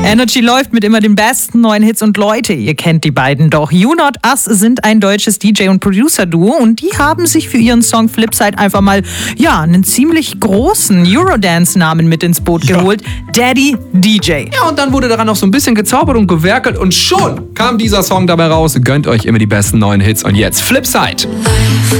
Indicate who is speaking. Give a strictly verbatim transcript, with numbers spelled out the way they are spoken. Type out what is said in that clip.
Speaker 1: Energy läuft mit immer den besten neuen Hits und Leute, ihr kennt die beiden doch. You Not Us sind ein deutsches D J- und Producer-Duo und die haben sich für ihren Song Flipside einfach mal, ja, einen ziemlich großen Eurodance-Namen mit ins Boot geholt. Ja. Daddy D J.
Speaker 2: Ja, und dann wurde daran noch so ein bisschen gezaubert und gewerkelt und schon kam dieser Song dabei raus. Gönnt euch immer die besten neuen Hits und jetzt Flipside.